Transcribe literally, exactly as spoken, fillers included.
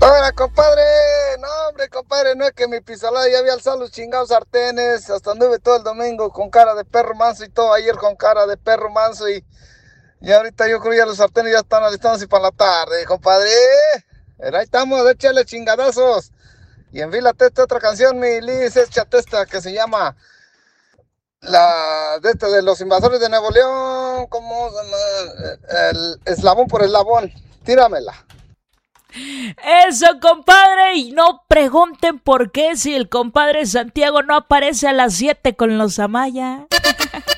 Hola, compadre. No, hombre, compadre, no es que mi pistola ya había alzado los chingados sartenes. Hasta anduve todo el domingo con cara de perro manso y todo ayer con cara de perro manso. Y, y ahorita yo creo ya los sartenes ya están alistándose para la tarde, compadre. Pero ahí estamos, échale chingadazos. Y enfílate esta otra canción, mi Liz, échate esta que se llama la de, este, de los invasores de Nuevo León. ¿Cómo se llama? El eslabón por eslabón. Tíramela. Eso, compadre, y no pregunten por qué si el compadre Santiago no aparece a las siete con los Amaya.